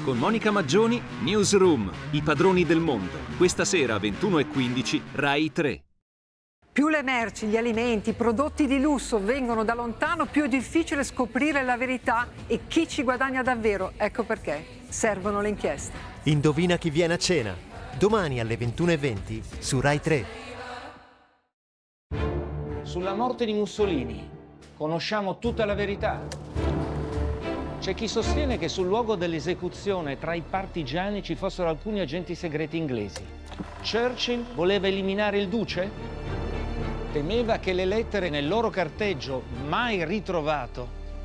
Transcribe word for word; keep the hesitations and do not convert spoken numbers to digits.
Con Monica Maggioni, Newsroom, i padroni del mondo. Questa sera ventuno e quindici, Rai tre. Più le merci, gli alimenti, i prodotti di lusso vengono da lontano, più è difficile scoprire la verità e chi ci guadagna davvero. Ecco perché servono le inchieste. Indovina chi viene a cena. Domani alle ventuno e venti su Rai tre. Sulla morte di Mussolini conosciamo tutta la verità. C'è chi sostiene che sul luogo dell'esecuzione tra i partigiani ci fossero alcuni agenti segreti inglesi. Churchill voleva eliminare il duce? Temeva che le lettere nel loro carteggio, mai ritrovato,